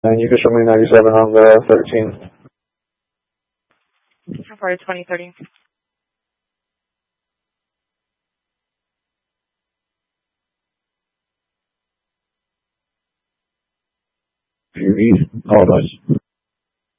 And you can show me 97 on the 13. How far is 2030? All of us.